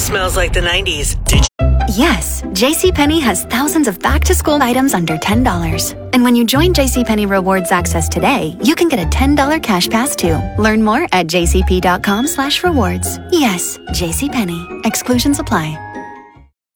smells like the 90s. Did you? Yes, JCPenney has thousands of back-to-school items under $10. And when you join JCPenney Rewards Access today, you can get a $10 cash pass too. Learn more at jcp.com/rewards. Yes, JCPenney. Exclusions apply.